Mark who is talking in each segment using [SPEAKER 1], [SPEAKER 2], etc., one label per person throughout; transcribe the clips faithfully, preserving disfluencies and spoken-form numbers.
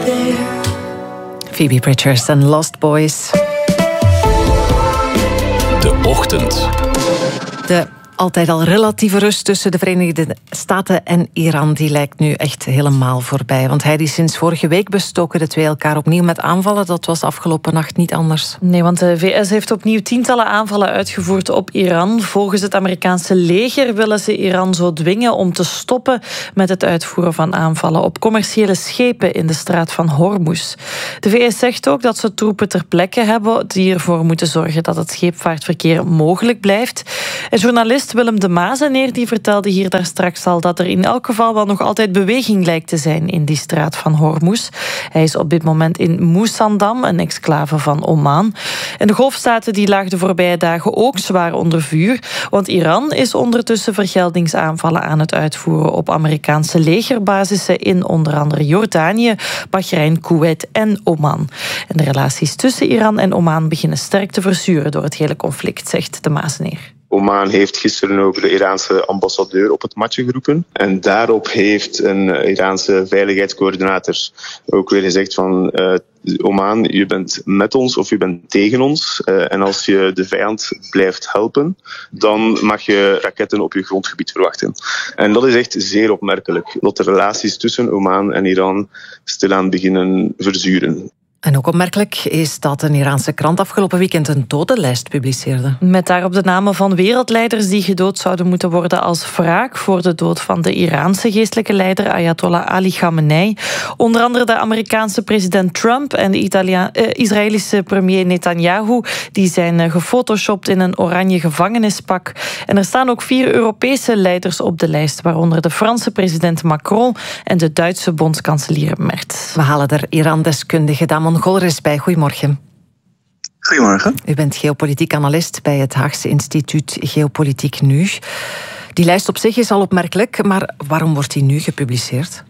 [SPEAKER 1] Phoebe Bridgers en Lost Boys.
[SPEAKER 2] De Ochtend.
[SPEAKER 1] De altijd al relatieve rust tussen de Verenigde Staten en Iran, die lijkt nu echt helemaal voorbij. Want hij die sinds vorige week bestoken de twee elkaar opnieuw met aanvallen. Dat was afgelopen nacht niet anders.
[SPEAKER 3] Nee, want de V S heeft opnieuw tientallen aanvallen uitgevoerd op Iran. Volgens het Amerikaanse leger willen ze Iran zo dwingen om te stoppen met het uitvoeren van aanvallen op commerciële schepen in de straat van Hormuz. De V S zegt ook dat ze troepen ter plekke hebben die ervoor moeten zorgen dat het scheepvaartverkeer mogelijk blijft. En journalist Willem de Mazeneer die vertelde hier daar straks al dat er in elk geval wel nog altijd beweging lijkt te zijn in die straat van Hormuz. Hij is op dit moment in Moesandam, een exclave van Oman. En de golfstaten die lagen de voorbije dagen ook zwaar onder vuur, want Iran is ondertussen vergeldingsaanvallen aan het uitvoeren op Amerikaanse legerbasissen in onder andere Jordanië, Bahrein, Kuwait en Oman. En de relaties tussen Iran en Oman beginnen sterk te verzuren door het hele conflict, zegt de Mazeneer.
[SPEAKER 4] Oman heeft gisteren ook de Iraanse ambassadeur op het matje geroepen. En daarop heeft een Iraanse veiligheidscoördinator ook weer gezegd van uh, Oman, je bent met ons of je bent tegen ons. Uh, en als je de vijand blijft helpen, dan mag je raketten op je grondgebied verwachten. En dat is echt zeer opmerkelijk, dat de relaties tussen Oman en Iran stilaan beginnen verzuren.
[SPEAKER 1] En ook opmerkelijk is dat een Iraanse krant afgelopen weekend een dodenlijst publiceerde.
[SPEAKER 3] Met daarop de namen van wereldleiders die gedood zouden moeten worden als wraak voor de dood van de Iraanse geestelijke leider Ayatollah Ali Khamenei. Onder andere de Amerikaanse president Trump en de Italia- eh, Israëlische premier Netanyahu. Die zijn eh, gefotoshopt in een oranje gevangenispak. En er staan ook vier Europese leiders op de lijst, waaronder de Franse president Macron en de Duitse bondskanselier Merz.
[SPEAKER 1] We halen er Iran-deskundige Damon Golris bij. Goedemorgen.
[SPEAKER 5] Goedemorgen.
[SPEAKER 1] U bent geopolitiek analist bij het Haagse instituut Geopolitiek Nu. Die lijst op zich is al opmerkelijk, maar waarom wordt die nu gepubliceerd?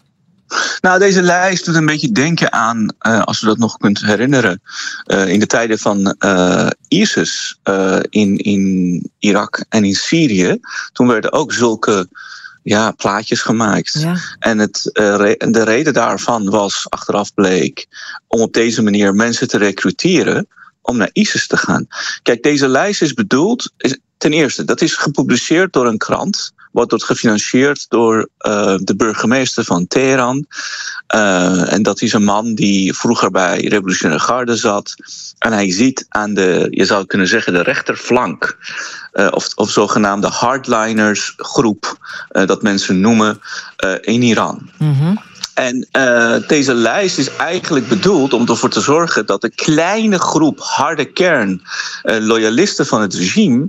[SPEAKER 5] Nou, deze lijst doet een beetje denken aan, uh, als u dat nog kunt herinneren, uh, in de tijden van uh, ISIS uh, in, in Irak en in Syrië. Toen werden ook zulke ja, plaatjes gemaakt. Ja. En het, uh, re- de reden daarvan was, achteraf bleek, om op deze manier mensen te recruteren om naar ISIS te gaan. Kijk, deze lijst is bedoeld, is, ten eerste, dat is gepubliceerd door een krant, wordt wordt gefinancierd door uh, de burgemeester van Teheran. Uh, en dat is een man die vroeger bij Revolutionaire Garde zat. En hij ziet aan de, je zou kunnen zeggen, de rechterflank, uh, of, of zogenaamde hardliners groep, uh, dat mensen noemen, uh, in Iran. Mm-hmm. En uh, deze lijst is eigenlijk bedoeld om ervoor te zorgen dat een kleine groep harde kern uh, loyalisten van het regime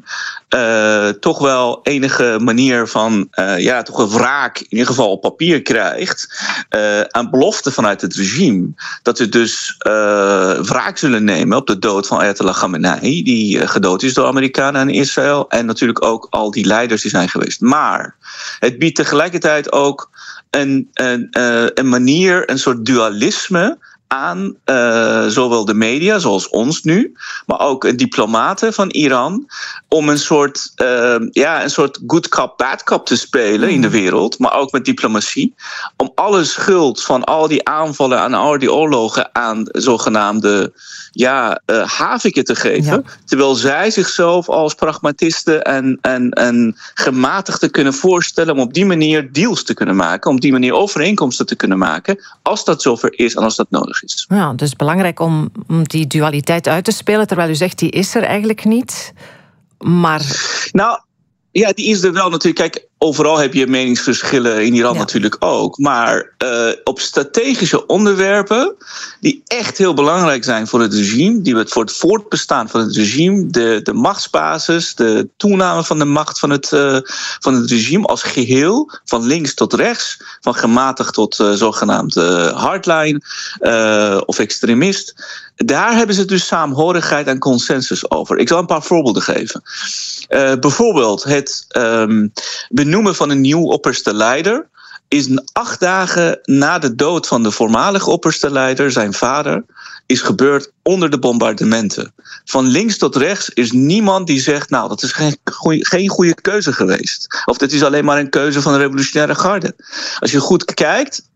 [SPEAKER 5] uh, toch wel enige manier van uh, ja, toch een wraak in ieder geval op papier krijgt uh, aan beloften vanuit het regime. Dat ze dus uh, wraak zullen nemen op de dood van Ayatollah Khamenei, die uh, gedood is door Amerikanen en Israël, en natuurlijk ook al die leiders die zijn geweest. Maar het biedt tegelijkertijd ook Een, een, een manier, een soort dualisme aan uh, zowel de media, zoals ons nu, maar ook diplomaten van Iran, om een soort, uh, ja, een soort good cop, bad cop te spelen mm. in de wereld, maar ook met diplomatie, om alle schuld van al die aanvallen aan al die oorlogen aan zogenaamde ja, uh, haviken te geven, ja. terwijl zij zichzelf als pragmatisten en, en, en gematigden kunnen voorstellen om op die manier deals te kunnen maken, om op die manier overeenkomsten te kunnen maken, als dat zover is en als dat nodig is.
[SPEAKER 1] Ja, dus belangrijk om, om die dualiteit uit te spelen, terwijl u zegt die is er eigenlijk niet. Maar
[SPEAKER 5] Nou, ja, die is er wel natuurlijk. Kijk, overal heb je meningsverschillen, in Iran ja. natuurlijk ook. Maar uh, op strategische onderwerpen die echt heel belangrijk zijn voor het regime, die voor het voortbestaan van het regime, de, de machtsbasis, de toename van de macht van het, uh, van het regime als geheel, van links tot rechts, van gematigd tot uh, zogenaamd uh, hardline uh, of extremist. Daar hebben ze dus saamhorigheid en consensus over. Ik zal een paar voorbeelden geven. Uh, bijvoorbeeld het um, benoemen van een nieuw opperste leider is een acht dagen na de dood van de voormalige opperste leider, zijn vader, is gebeurd onder de bombardementen. Van links tot rechts is niemand die zegt, nou, dat is geen goeie, geen goede keuze geweest. Of dit is alleen maar een keuze van de Revolutionaire Garde. Als je goed kijkt,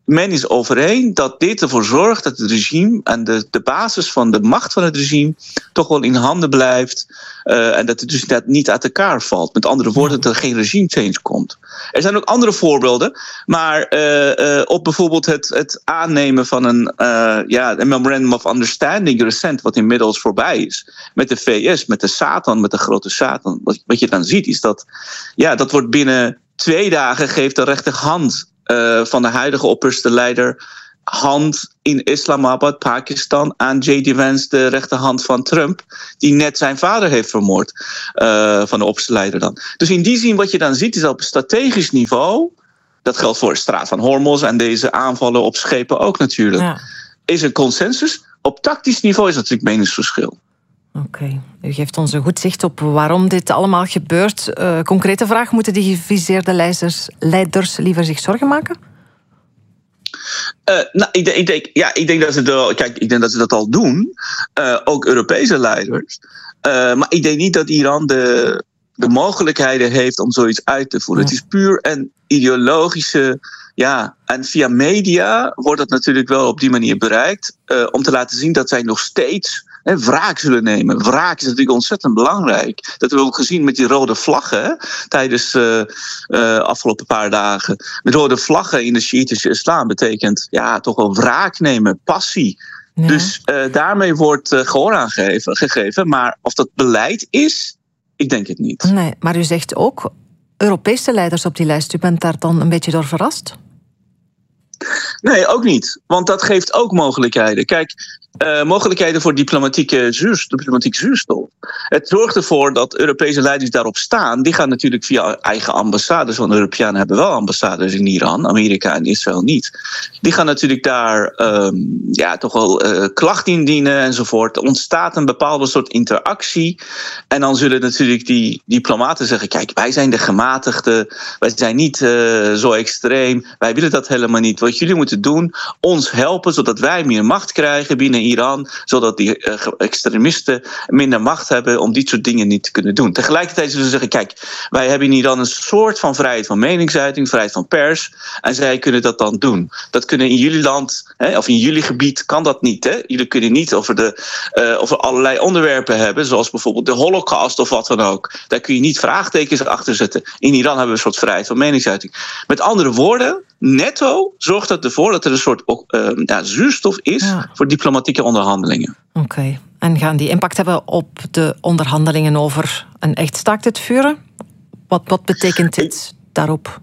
[SPEAKER 5] men is overeen dat dit ervoor zorgt dat het regime en de, de basis van de macht van het regime toch wel in handen blijft. Uh, en dat het dus dat niet uit elkaar valt. Met andere woorden, dat er geen regime change komt. Er zijn ook andere voorbeelden. Maar uh, uh, op bijvoorbeeld het, het aannemen van een, uh, ja, een memorandum of understanding recent, wat inmiddels voorbij is. Met de V S, met de Satan, met de grote Satan. Wat, wat je dan ziet is dat, ja, dat wordt binnen twee dagen geeft de rechterhand uh, van de huidige opperste leider hand in Islamabad, Pakistan, aan J D Vance, de rechterhand van Trump, die net zijn vader heeft vermoord, uh, van de opperste leider dan. Dus in die zin wat je dan ziet is op strategisch niveau, dat geldt voor de straat van Hormuz en deze aanvallen op schepen ook natuurlijk, ja. Is er consensus. Op tactisch niveau is natuurlijk meningsverschil.
[SPEAKER 1] Oké, okay. U geeft ons een goed zicht op waarom dit allemaal gebeurt. Uh, concrete vraag, moeten die geviseerde leiders, leiders liever zich zorgen maken?
[SPEAKER 5] Uh, nou, ik, denk, ik, denk, ja, ik, denk dat ze de, kijk, ik denk dat ze dat al doen. Uh, ook Europese leiders. Uh, maar ik denk niet dat Iran de, de mogelijkheden heeft om zoiets uit te voeren. Ja. Het is puur een ideologische... Ja, en via media wordt het natuurlijk wel op die manier bereikt. Uh, om te laten zien dat zij nog steeds... He, wraak zullen nemen. Wraak is natuurlijk ontzettend belangrijk. Dat hebben we ook gezien met die rode vlaggen. Hè, tijdens de uh, uh, afgelopen paar dagen. Met rode vlaggen in de Sjiitische islam betekent ja, toch wel wraak nemen, passie. Ja. Dus uh, daarmee wordt uh, gehoor aan gegeven, gegeven. Maar of dat beleid is, ik denk het niet.
[SPEAKER 1] Nee, maar u zegt ook Europese leiders op die lijst. U bent daar dan een beetje door verrast?
[SPEAKER 5] Nee, ook niet. Want dat geeft ook mogelijkheden. Kijk, uh, mogelijkheden voor diplomatieke zuurstof, diplomatiek zuurstof. Het zorgt ervoor dat Europese leiders daarop staan. Die gaan natuurlijk via eigen ambassades, want de Europeanen hebben wel ambassades in Iran, Amerika en Israël niet. Die gaan natuurlijk daar um, ja, toch wel uh, klacht indienen enzovoort. Er ontstaat een bepaalde soort interactie. En dan zullen natuurlijk die diplomaten zeggen, kijk, wij zijn de gematigden, wij zijn niet uh, zo extreem, wij willen dat helemaal niet. Wat jullie moeten doen, ons helpen zodat wij meer macht krijgen binnen Iran, zodat die uh, extremisten minder macht hebben om dit soort dingen niet te kunnen doen. Tegelijkertijd zullen ze zeggen, kijk, wij hebben in Iran een soort van vrijheid van meningsuiting, vrijheid van pers, en zij kunnen dat dan doen. Dat kunnen in jullie land, hè, of in jullie gebied, kan dat niet. Hè? Jullie kunnen niet over, de, uh, over allerlei onderwerpen hebben, zoals bijvoorbeeld de Holocaust of wat dan ook. Daar kun je niet vraagtekens achter zetten. In Iran hebben we een soort vrijheid van meningsuiting. Met andere woorden, netto zorgt dat ervoor dat er een soort uh, ja, zuurstof is ja. voor diplomatieke onderhandelingen.
[SPEAKER 1] Oké. Okay. En gaan die impact hebben op de onderhandelingen over een echt staakt het vuren? Wat, wat betekent dit daarop?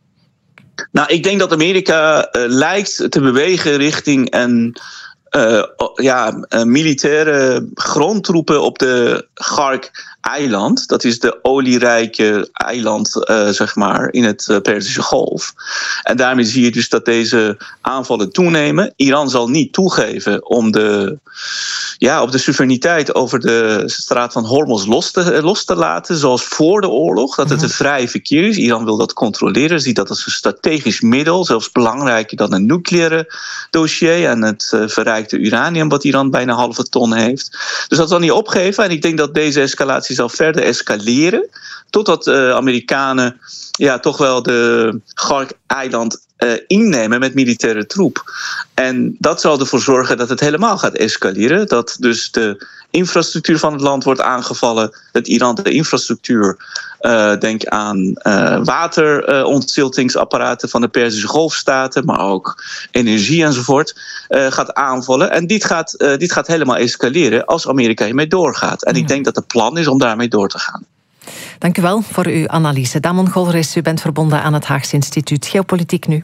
[SPEAKER 5] Nou, ik denk dat Amerika uh, lijkt te bewegen richting een uh, ja, uh, militaire grondtroepen op de Gark-eiland. Dat is de olierijke eiland, uh, zeg maar, in het uh, Perzische Golf. En daarmee zie je dus dat deze aanvallen toenemen. Iran zal niet toegeven om de, ja, op de soevereiniteit over de straat van Hormuz los te, los te laten, zoals voor de oorlog, dat het een vrij verkeer is. Iran wil dat controleren, ziet dat als een strategisch middel, zelfs belangrijker dan een nucleaire dossier en het uh, verrijkte uranium wat Iran bijna een halve ton heeft. Dus dat zal niet opgeven en ik denk dat deze escalatie zal verder escaleren, totdat de uh, Amerikanen ja, toch wel de Gark-eiland uh, innemen met militaire troep. En dat zal ervoor zorgen dat het helemaal gaat escaleren. Dat dus de infrastructuur van het land wordt aangevallen. Dat Iran de infrastructuur, uh, denk aan uh, waterontziltingsapparaten uh, van de Perzische Golfstaten, maar ook energie enzovoort, uh, gaat aanvallen. En dit gaat, uh, dit gaat helemaal escaleren als Amerika hiermee doorgaat. En ik denk dat het plan is om daarmee door te gaan.
[SPEAKER 1] Dank u wel voor uw analyse. Damon Golris, u bent verbonden aan het Haagse Instituut Geopolitiek Nu.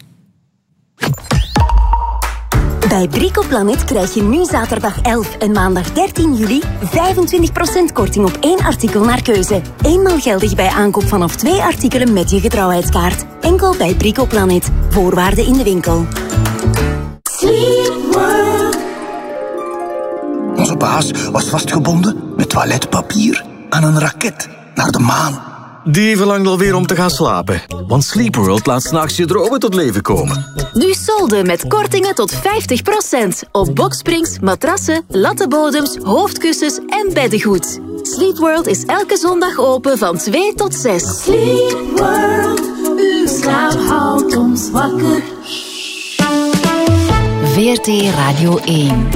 [SPEAKER 2] Bij Bricoplanet krijg je nu zaterdag elf en maandag dertien juli vijfentwintig procent korting op één artikel naar keuze. Eenmaal geldig bij aankoop vanaf twee artikelen met je getrouwheidskaart. Enkel bij Bricoplanet. Voorwaarden in de winkel.
[SPEAKER 6] Onze baas was vastgebonden met toiletpapier aan een raket naar de maan.
[SPEAKER 7] Die verlangt alweer om te gaan slapen. Want Sleep World laat 's nachts je dromen tot leven komen.
[SPEAKER 2] Nu solden met kortingen tot vijftig procent. Op boksprings, matrassen, lattenbodems, hoofdkussens en beddengoed. Sleep World is elke zondag open van twee tot zes.
[SPEAKER 8] Sleep World, uw slaap houdt ons wakker. V R T Radio één.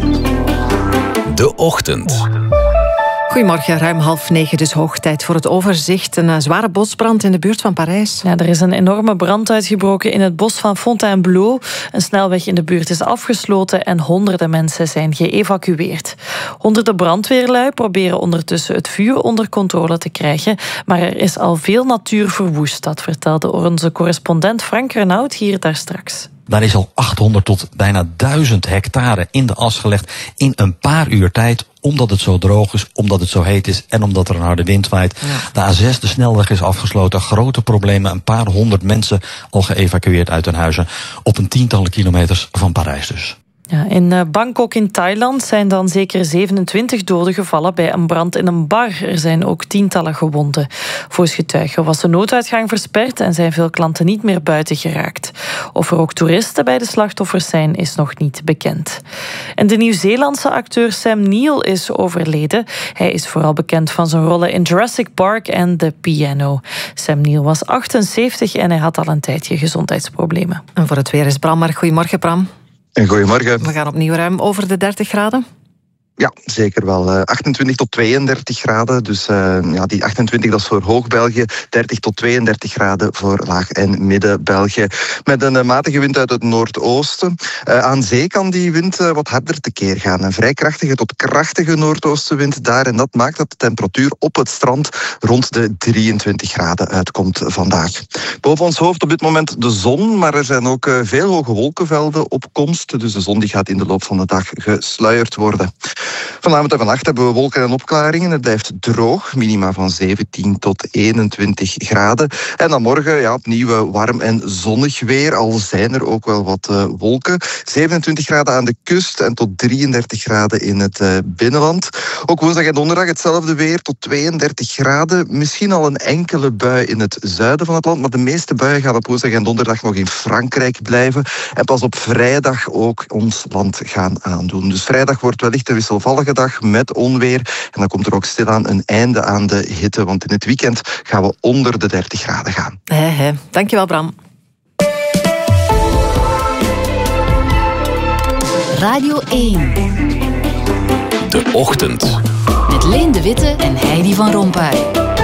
[SPEAKER 7] De Ochtend.
[SPEAKER 1] Goedemorgen, ruim half negen, dus hoog tijd voor het overzicht. Een uh, zware bosbrand in de buurt van Parijs.
[SPEAKER 3] Ja, er is een enorme brand uitgebroken in het bos van Fontainebleau. Een snelweg in de buurt is afgesloten en honderden mensen zijn geëvacueerd. Honderden brandweerlui proberen ondertussen het vuur onder controle te krijgen, maar er is al veel natuur verwoest. Dat vertelde onze correspondent Frank Renaud hier daar straks.
[SPEAKER 9] Daar is al achthonderd tot bijna duizend hectare in de as gelegd in een paar uur tijd, omdat het zo droog is, omdat het zo heet is en omdat er een harde wind waait. Ja. De A zes, de snelweg, is afgesloten. Grote problemen, een paar honderd mensen al geëvacueerd uit hun huizen. Op een tientallen kilometers van Parijs dus.
[SPEAKER 3] Ja, in Bangkok in Thailand zijn dan zeker zevenentwintig doden gevallen bij een brand in een bar. Er zijn ook tientallen gewonden. Volgens getuigen was de nooduitgang versperd en zijn veel klanten niet meer buiten geraakt. Of er ook toeristen bij de slachtoffers zijn, is nog niet bekend. En de Nieuw-Zeelandse acteur Sam Neill is overleden. Hij is vooral bekend van zijn rollen in Jurassic Park en The Piano. Sam Neill was achtenzeventig en hij had al een tijdje gezondheidsproblemen.
[SPEAKER 1] En voor het weer is Bram maar. Goedemorgen, Bram.
[SPEAKER 10] En goedemorgen.
[SPEAKER 1] We gaan opnieuw ruim over de dertig graden.
[SPEAKER 10] Ja, zeker wel. Uh, achtentwintig tot tweeëndertig graden. Dus uh, ja, die achtentwintig dat is voor Hoog-België. dertig tot tweeëndertig graden voor Laag- en Midden-België. Met een uh, matige wind uit het noordoosten. Uh, aan zee kan die wind uh, wat harder tekeer gaan. Een vrij krachtige tot krachtige noordoostenwind daar. En dat maakt dat de temperatuur op het strand rond de drieëntwintig graden uitkomt vandaag. Boven ons hoofd op dit moment de zon. Maar er zijn ook uh, veel hoge wolkenvelden op komst. Dus de zon die gaat in de loop van de dag gesluierd worden. Vanavond en vannacht hebben we wolken en opklaringen. Het blijft droog, minima van zeventien tot eenentwintig graden. En dan morgen ja, opnieuw warm en zonnig weer, al zijn er ook wel wat uh, wolken. zevenentwintig graden aan de kust en tot drieëndertig graden in het uh, binnenland. Ook woensdag en donderdag hetzelfde weer, tot tweeëndertig graden. Misschien al een enkele bui in het zuiden van het land, maar de meeste buien gaan op woensdag en donderdag nog in Frankrijk blijven. En pas op vrijdag ook ons land gaan aandoen. Dus vrijdag wordt wellicht een wisselvallige dag met onweer. En dan komt er ook stilaan een einde aan de hitte, want in het weekend gaan we onder de dertig graden gaan.
[SPEAKER 1] He, he. Dankjewel, Bram.
[SPEAKER 8] Radio één.
[SPEAKER 7] De Ochtend.
[SPEAKER 8] Met Leen de Witte en Heidi van Rompuy.